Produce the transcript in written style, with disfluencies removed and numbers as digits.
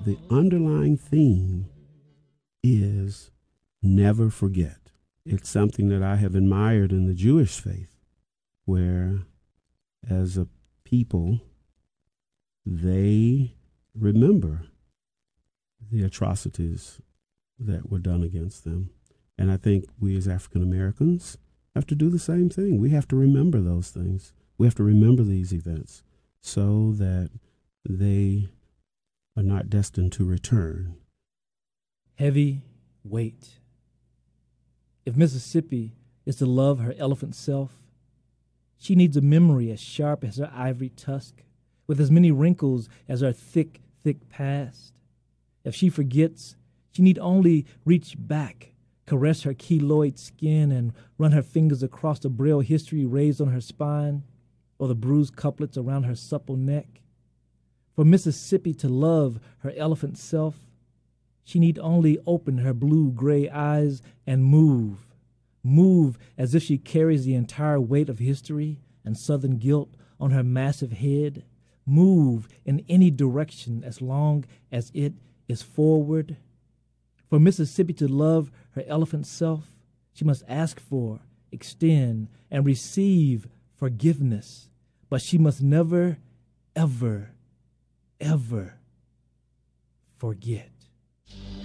the underlying theme is never forget. It's something that I have admired in the Jewish faith, where as a people, they remember the atrocities that were done against them. And I think we as African Americans have to do the same thing. We have to remember those things. We have to remember these events so that they are not destined to return. Heavy weight. If Mississippi is to love her elephant self, she needs a memory as sharp as her ivory tusk, with as many wrinkles as her thick, thick past. If she forgets, she need only reach back, caress her keloid skin, and run her fingers across the braille history raised on her spine, or the bruised couplets around her supple neck. For Mississippi to love her elephant self, she need only open her blue-gray eyes and move as if she carries the entire weight of history and Southern guilt on her massive head, move in any direction as long as it is forward. For Mississippi to love her elephant self, she must ask for, extend, and receive forgiveness, but she must never, ever, ever forget.